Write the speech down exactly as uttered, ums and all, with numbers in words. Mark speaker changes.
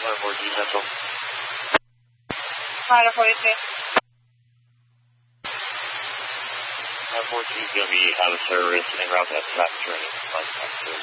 Speaker 1: Car four G Central.
Speaker 2: Car forty-three.
Speaker 1: Car four G is going to be out of service and route to traffic training.